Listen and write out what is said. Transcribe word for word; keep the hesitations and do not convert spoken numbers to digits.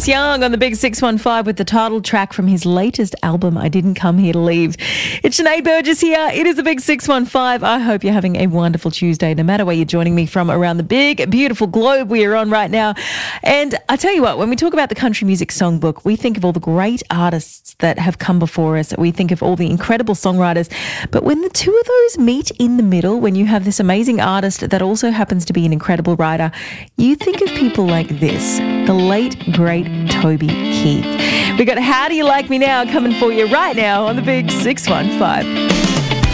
Angus Young on the Big six one five with the title track from his latest album, I Didn't Come Here to Leave. It's Sinead Burgess here. It is the Big six one five. I hope you're having a wonderful Tuesday, no matter where you're joining me from around the big, beautiful globe we are on right now. And I tell you what, when we talk about the Country Music Songbook, we think of all the great artists that have come before us. We think of all the incredible songwriters. But when the two of those meet in the middle, when you have this amazing artist that also happens to be an incredible writer, you think of people like this, the late, great Toby Keith. We got How Do You Like Me Now coming for you right now on the Big six one five.